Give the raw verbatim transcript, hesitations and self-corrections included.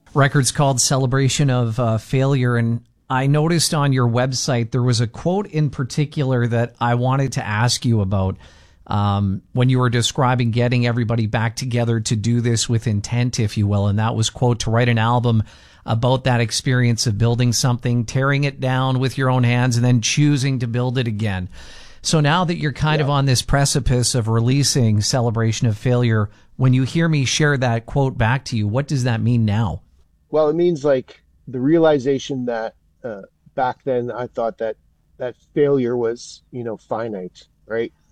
Record's called Celebration of uh, Failure. And I noticed on your website there was a quote in particular that I wanted to ask you about um, when you were describing getting everybody back together to do this with intent, if you will. And that was, quote, to write an album about that experience of building something, tearing it down with your own hands, and then choosing to build it again. So now that you're kind yeah. of on this precipice of releasing Celebration of Failure, when you hear me share that quote back to you, what does that mean now? Well, it means like the realization that uh, back then I thought that that failure was, you know, finite, right?